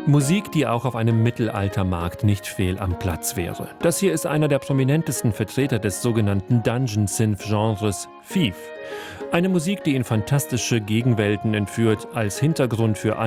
Musik, die auch auf einem Mittelaltermarkt nicht fehl am Platz wäre. Das hier ist einer der prominentesten Vertreter des sogenannten Dungeon-Synth-Genres, Thief. Eine Musik, die in fantastische Gegenwelten entführt, als Hintergrund für